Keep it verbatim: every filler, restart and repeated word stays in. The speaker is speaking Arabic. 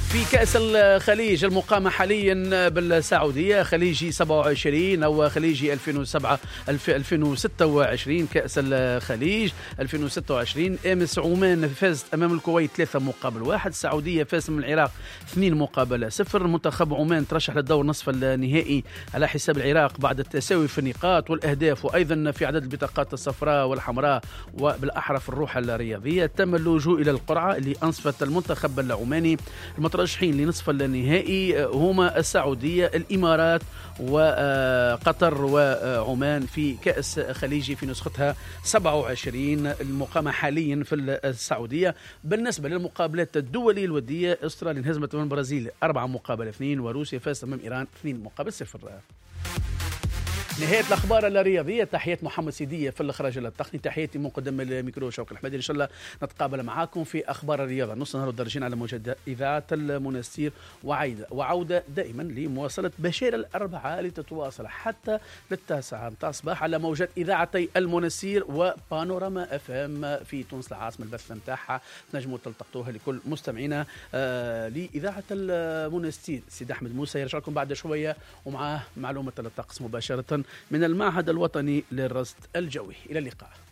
في كأس الخليج المقامة حاليا بالسعودية، خليجي سبعة وعشرين أو خليجي ألفين وسبعة ألفين وستة وعشرين. كأس الخليج ألفين وستة وعشرين. أمس عمان فازت أمام الكويت ثلاثة مقابل واحد. السعودية فاز من العراق اثنين مقابل صفر. منتخب عمان ترشح للدور نصف النهائي على حساب العراق بعد التساوي في النقاط والأهداف، وأيضا في عدد البطاقات الصفراء والحمراء وبالأحرى في الروح الرياضية. تم اللجوء إلى القرعة اللي أنصفت المنتخب العماني. المترشحين لنصف النهائي هما السعودية، الإمارات، وقطر وعمان في كأس خليجي في نسختها سبعة وعشرين المقامة حاليا في السعودية. بالنسبة للمقابلات الدولية الودية، استراليا انهزمت من البرازيل أربعة مقابل اثنين، وروسيا فازت أمام إيران اثنين مقابل صفر. نهاية الأخبار الرياضية. تحيات محمد سيدية في الإخراج التقني، تحياتي مقدم الميكرو شوق الحمدي. إن شاء الله نتقابل معاكم في أخبار الرياضة نص نهار الدرجين على موجة إذاعة المنستير، وعودة وعودة دائما لمواصلة بشير الأربعاء لتتواصل حتى للتاسعة متاع الصباح على موجة إذاعتي المنستير وبانوراما اف ام في تونس العاصمة. البث متاعها تنجموا تلتقطوها لكل مستمعينا آه لإذاعة المنستير. سيد أحمد موسى يرجع لكم بعد شوية ومعاه معلومة الطقس مباشرة من المعهد الوطني للرصد الجوي. إلى اللقاء.